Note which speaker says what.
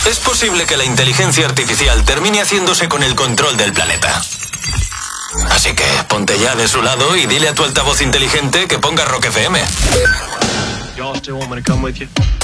Speaker 1: es posible que la inteligencia artificial termine haciéndose con el control del planeta. Así que ponte ya de su lado y dile a tu altavoz inteligente que ponga Rock FM.
Speaker 2: Y'all still want me to come with you?